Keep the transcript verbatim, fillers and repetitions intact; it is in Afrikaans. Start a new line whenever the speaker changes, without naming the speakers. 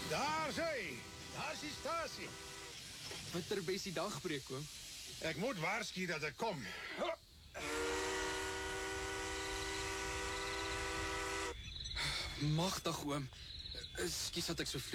Daar sy. Daar is die stasie.
Wat er bes die dag breek, oom?
Ek moet waarsku dat ek kom.
Magtig, oom. Ekskuus dat ek so